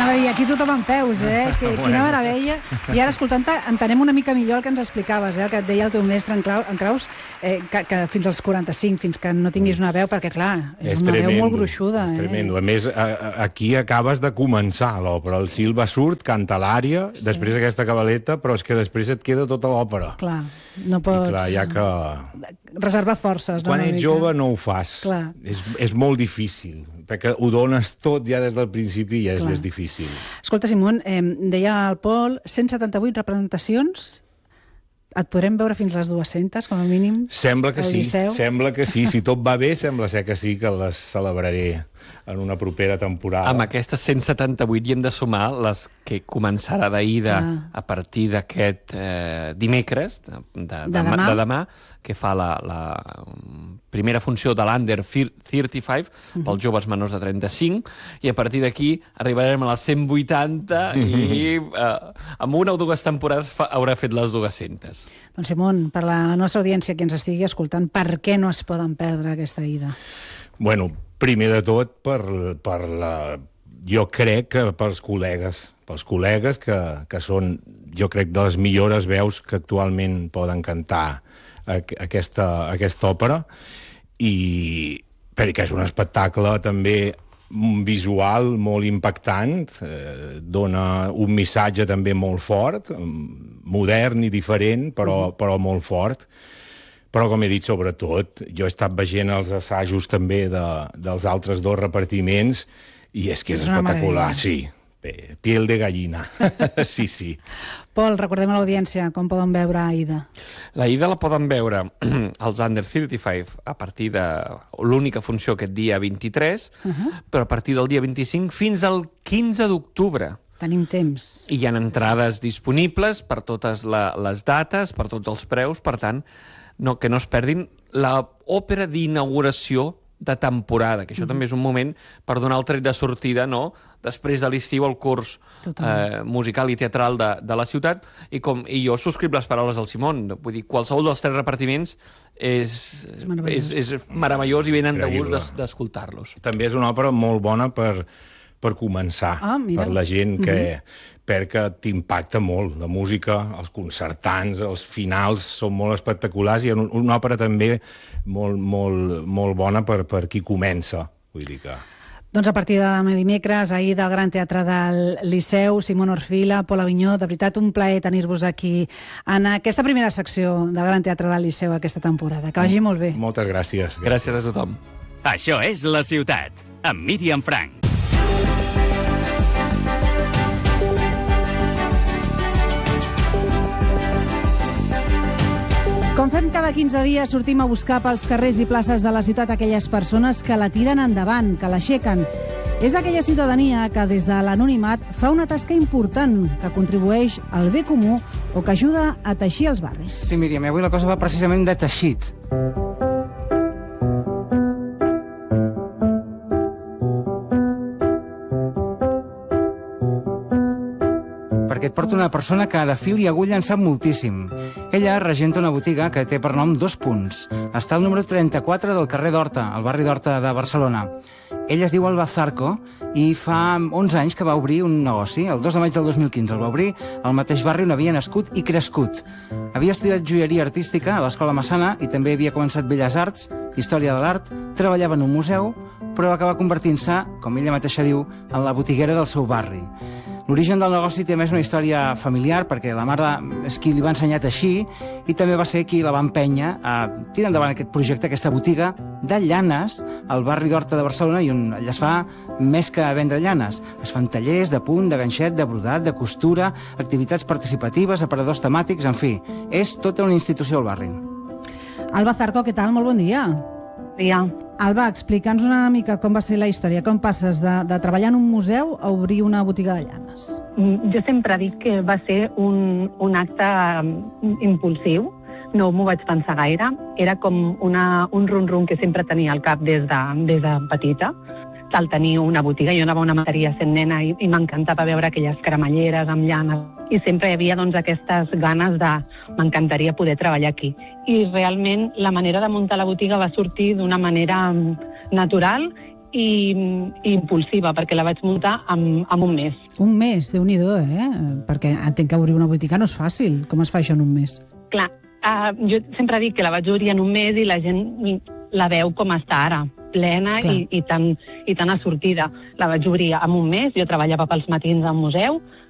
Anava a dir, aquí tothom en peus, Quina meravella. I ara, escoltant-te, entenem una mica millor el que ens explicaves, el que et deia el teu mestre en Kraus, que fins als 45, fins que no tinguis una veu, perquè, clar, és una veu molt gruixuda. És tremendo. A més, aquí acabes de començar l'òpera. El Silva surt, canta l'ària, després aquesta cabaleta, però és que després et queda tota l'òpera. Clar, no pots... I clar, ja que... reservar forces, no? Quan ets jove no ho fas. Clar. És molt difícil, perquè ho dones tot ja des del principi i és difícil. Escolta, Simón, deia el Pol, 178 representacions, et podrem veure fins les 200, com a mínim? Sembla que sí, sembla que sí. Si tot va bé, sembla ser que sí, que les celebraré en una propera temporada. Amb aquestes 178 hi hem de sumar les que començarà d'Aida a partir d'aquest dimecres, de demà, que fa la primera funció de l'Under 35 pels joves menors de 35, i a partir d'aquí arribarem a les 180 i amb una o dues temporades haurà fet les 200. Doncs Simón, per la nostra audiència que ens estigui escoltant, per què no es poden perdre aquesta Aida? Bueno, primer de tot, jo crec que pels col·legues que són, jo crec, de les millors veus que actualment poden cantar aquesta òpera, i perquè és un espectacle també visual molt impactant, dona un missatge també molt fort, modern i diferent, però molt fort. Però, com he dit, sobretot, jo he estat veient els assajos també dels altres dos repartiments i és que és espectacular, sí. Piel de gallina. Sí. Pol, recordem a l'audiència com poden veure Aida. L'Aida la poden veure als Under 35 a partir de l'única funció aquest dia 23, però a partir del dia 25 fins al 15 d'octubre. Tenim temps. I hi ha entrades disponibles per totes les dates, per tots els preus, per tant, que no es perdin l'òpera d'inauguració de temporada, que això també és un moment per donar el tret de sortida, no?, després de l'estiu, el curs musical i teatral de la ciutat, i jo subscric les paraules del Simón. Vull dir, qualsevol dels tres repartiments és meravellós i ben de gust d'escoltar-los. També és una òpera molt bona per començar, per la gent perquè t'impacta molt. La música, els concertants, els finals són molt espectaculars i una òpera també molt bona per qui comença. Vull dir que... Doncs a partir de demà dimecres, ahir del Gran Teatre del Liceu, Simón Orfila, Pol Avinyó, de veritat un plaer tenir-vos aquí en aquesta primera secció del Gran Teatre del Liceu aquesta temporada. Que vagi molt bé. Moltes gràcies. Gràcies a tothom. Això és La Ciutat, amb Míriam Frank. Com fem cada 15 dies, sortim a buscar pels carrers i places de la ciutat aquelles persones que la tiren endavant, que l'aixequen. És aquella ciutadania que des de l'anonimat fa una tasca important, que contribueix al bé comú o que ajuda a teixir els barris. Sí, Míriam, avui la cosa va precisament de teixit. Perquè et porta una persona que de fil i agulla en sap moltíssim. Ella regenta una botiga que té per nom 2 punts. Està al número 34 del carrer d'Horta, al barri d'Horta de Barcelona. Ella es diu Alba Zarco i fa 11 anys que va obrir un negoci. El 2 de maig del 2015 el va obrir al mateix barri on havia nascut i crescut. Havia estudiat joieria artística a l'Escola Massana i també havia començat Belles Arts, Història de l'Art, treballava en un museu, però va acabar convertint-se, com ella mateixa diu, en la botiguera del seu barri. L'origen del negoci té més una història familiar, perquè la mare és qui li va ensenyar a teixir i també va ser qui la va empènyer a tirar endavant aquest projecte, aquesta botiga de llanes al barri d'Horta de Barcelona, i on allà es fa més que vendre llanes. Es fan tallers de punt, de ganxet, de brodat, de costura, activitats participatives, aparadors temàtics, en fi, és tota una institució al barri. Alba Zarco, què tal? Molt bon dia. dia. Alba, explica'ns una mica com va ser la història. Com passes de treballar en un museu a obrir una botiga de llanes? Jo sempre dic que va ser un acte impulsiu. No m'ho vaig pensar gaire. Era com un rum-rum que sempre tenia al cap des de petita. Al tenir una botiga, jo anava a una materia sent nena i m'encantava veure aquelles cremalleres amb llanes. I sempre hi havia aquestes ganes de m'encantaria poder treballar aquí. I realment la manera de muntar la botiga va sortir d'una manera natural i impulsiva, perquè la vaig muntar en un mes. Un mes, Déu-n'hi-do, Perquè entenc que obrir una botiga no és fàcil. Com es fa això en un mes? Clar, jo sempre dic que la vaig obrir en un mes i la gent la veu com està ara, plena i tan assortida. La vaig obrir en un mes, jo treballava pels matins al museu,